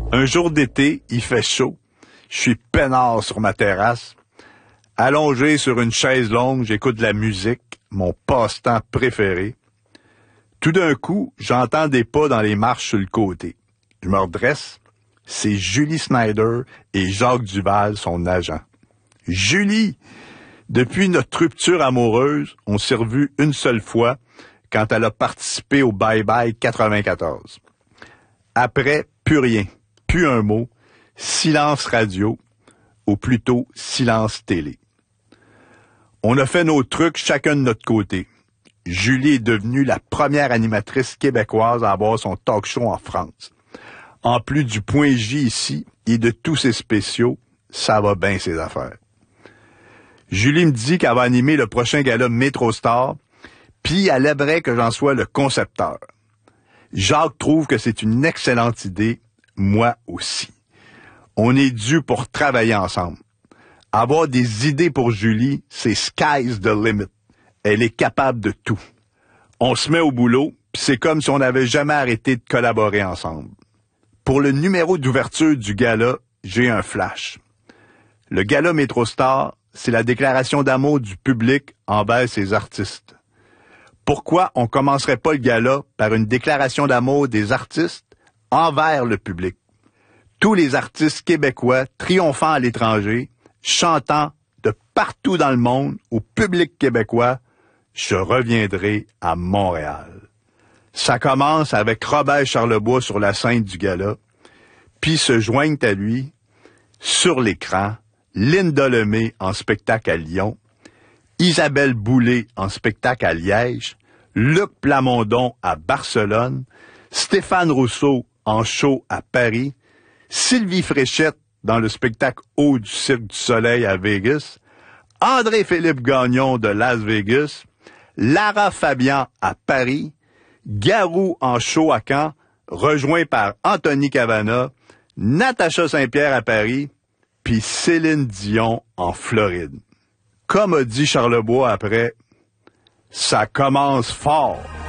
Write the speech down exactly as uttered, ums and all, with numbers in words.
Un jour d'été, il fait chaud. Je suis peinard sur ma terrasse. Allongé sur une chaise longue, j'écoute de la musique, mon passe-temps préféré. Tout d'un coup, j'entends des pas dans les marches sur le côté. Je me redresse. C'est Julie Snyder et Jacques Duval, son agent. Julie! Depuis notre rupture amoureuse, on s'est revus une seule fois quand elle a participé au Bye Bye quatre-vingt-quatorze. Après, plus rien, plus un mot, silence radio, ou plutôt silence télé. On a fait nos trucs chacun de notre côté. Julie est devenue la première animatrice québécoise à avoir son talk show en France. En plus du point J ici et de tous ses spéciaux, ça va bien ses affaires. Julie me dit qu'elle va animer le prochain gala MétroStar, puis elle aimerait que j'en sois le concepteur. Jacques trouve que c'est une excellente idée, moi aussi. On est dû pour travailler ensemble. Avoir des idées pour Julie, c'est sky's the limit. Elle est capable de tout. On se met au boulot, puis c'est comme si on n'avait jamais arrêté de collaborer ensemble. Pour le numéro d'ouverture du gala, j'ai un flash. Le gala MétroStar, c'est la déclaration d'amour du public envers ses artistes. Pourquoi on commencerait pas le gala par une déclaration d'amour des artistes envers le public? Tous les artistes québécois triomphant à l'étranger, chantant de partout dans le monde au public québécois, je reviendrai à Montréal. Ça commence avec Robert Charlebois sur la scène du gala, puis se joignent à lui, sur l'écran, Linda Lemay en spectacle à Lyon, Isabelle Boulay en spectacle à Liège, Luc Plamondon à Barcelone, Stéphane Rousseau en show à Paris, Sylvie Fréchette dans le spectacle Haut du Cirque du Soleil à Vegas, André-Philippe Gagnon de Las Vegas, Lara Fabian à Paris, Garou en show à Caen, rejoint par Anthony Cavana, Natacha Saint-Pierre à Paris, puis Céline Dion en Floride. Comme a dit Charlebois après, ça commence fort.